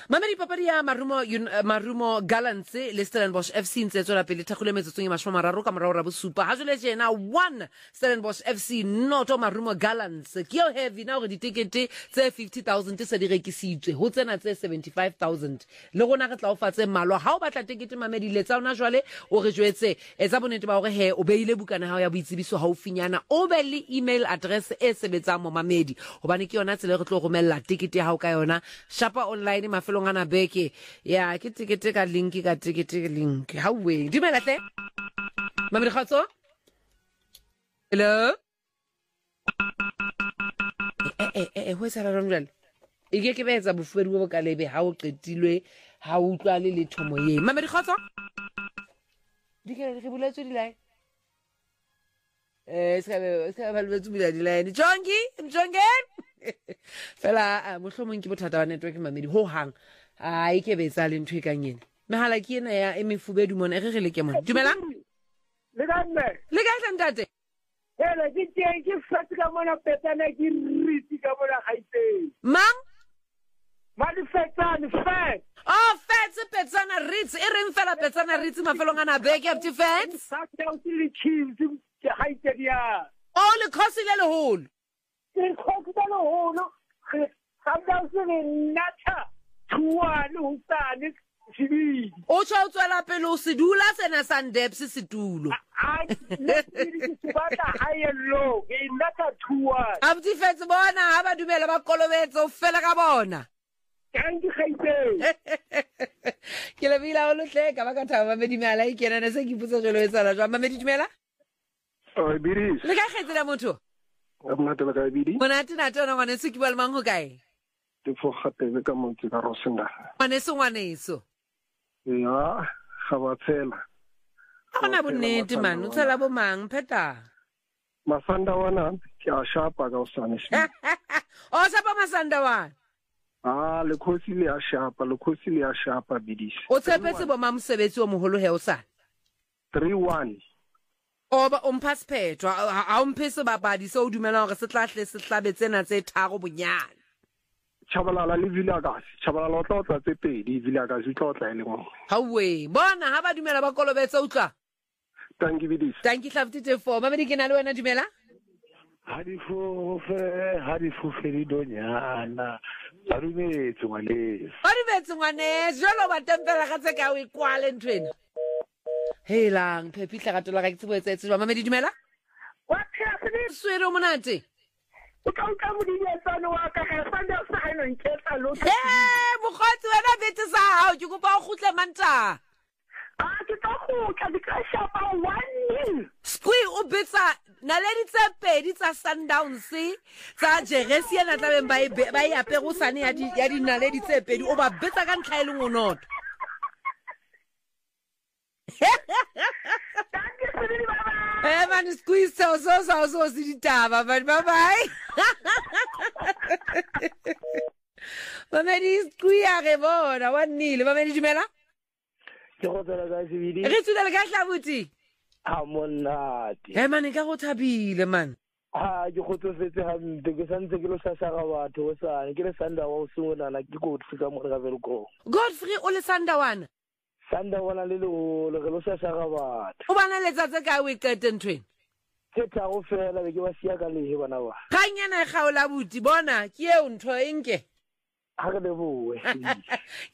Mamedi papadi ya Marumo Gallants le Stellenbosch FC ntse tswela pele thakgole metsotsong e 30 ka morao ra bosupa ha jwale tjena 1 Stellenbosch FC noto Marumo Gallants ke yo heavy na gore ditikete tse 50,000 se di rekisitswe ho tsena tse 75,000 le gona re tla o fatse malwa ha o batla tikete Mamedi letsa ona jwale o re jwetse etsa bonete ba gore he o beile bukana ha ya boitsebiso ha o finyana o be le email address e sebetsang mo Mamedi hobane ke yona tsele re tlo romella tikete ya ha o ka yona shapa online mafelong ana beke ya ke tikete ka link ha we dumela hle Mamedi khatso hello ho sa rarong jwale ke betsa bofedi bo ka lebe ha o qetilwe ha o utlwa le lethomo ye Mamedi khatso dikere re buletswe dilai ska ba lwetsu bila dilai Jongen fela mohlomong ke bothata wa network Mamedi ho hang ai ke betsa le ntwe ka nyene mehala ke ena ya emefubedu mona re le ke mona dumela le ka ntate hele ke fetsa ka mona petana ke riti ka mona gaitse mang Fetsana Ritz e reng fela Petsana Ritz mafelong ana beke up to fence le chiefs ke haite dia le khosi le leholo ke khokutana hono Sundowns le nata tuane ho tsane sibidi o tswa tswela pele o se dula sena Sundeps setulo le batla hayelo ke nata tuane up to fence bona ha ba dumela ba kolobetso fela ka bona ke le bila o lotle ka ba ka thaba Mamedi mala e kena ne se ke putsa jolo etsala jwa Mamedi dumela Biris le ka kgetsela motho mona ka bidi mona tina tona ngwane se ke bua le mang ho kae te fo khatebe ka motse ka Rosenda ngwaneso ya ga ba tsela ona bonnete man o tsela bo mang pheta Masanda wana ke a shapa ka usane o shapa Masanda wana le khosi le a shapa bidisi o tshepetse bo mamosebetsi o moholo he o sa 3-1 oba umphasphetho ha umphese babadi so dumela gore se tlahle se hlabetsena tse tharo bonyane Chabalala le Vilagasi Chabalala o tla tse pedi Vilagasi o tla ile mo ha we bona ha ba dumela ba kolobetse utlwa tanki bidisi tanki hlabtite for Mamedi ke na le wena dumela ha di fufedi donyana ba dumetse ngwane jalo ba tempela ga tse ka o ikwale ntwena helang phephi tlhagatola ga ke tsebetse jwa Mamedi dumela wa phephi swere monate o ka modiyetsana wa ka ga sanda sa ga eno nketsa lo mokgotsi wena bete sa hao ke kopa o khutle manta ke ka khutla di ka shapa 1-0 Squi o betsa naledi tse pedi tsa Sundowns tsa Jeresi ena tla beng ba e apere o sane ya di naledi tse pedi o ba betsa ka ntlha ile ngonoto man Squi so se ditaba but bye bye Mamedi Squi a re bona wa nnile Mamedi dumela ke go tsela ka sibidi re tsela ka hlabuti monate man ka go thabile man ke gotsofetse hampe ke santse ke lo sasara batho o sane ke le Sanda wa o sengwana ke go tshika mo ga verko Godfrey o le Sandawana le lo lo sasara batho o bana letsatse ka o iqete ntweng ke tla go fela be ke ba sia ka lehe bana ba kanyana e gaola buti bona ke eo ntho enke ha re leboe